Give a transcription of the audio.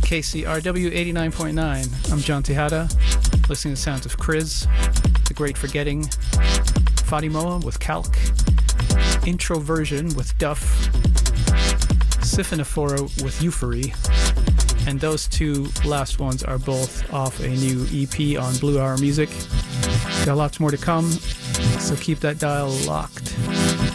KCRW 89.9. I'm John Tejada, listening to the sounds of Kriz, The Great Forgetting, Fadimoa with Calc, Introversion with Duff, Siphonophora with Euphory, and those two last ones are both off a new EP on Blue Hour Music. Got lots more to come, so keep that dial locked.